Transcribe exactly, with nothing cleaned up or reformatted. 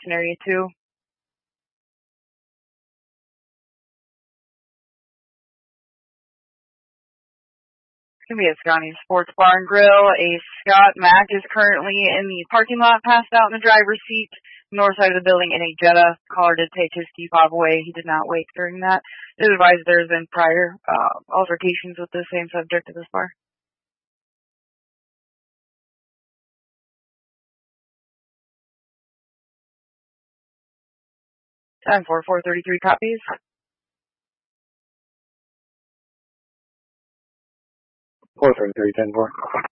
in area two. It's going to be a Scotty Sports Bar and Grill. A Scott Mack is currently in the parking lot, passed out in the driver's seat, north side of the building in a Jetta. Caller did take his key fob away. He did not wake during that. It is advised there has been prior uh, altercations with the same subject at this bar. Time for four thirty-three copies. four thirty-three, ten four.